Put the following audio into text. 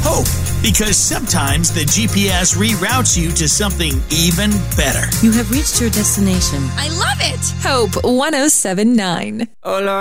Hope, because sometimes the GPS reroutes you to something even better. You have reached your destination. I love it! Hope 107.9. Hola.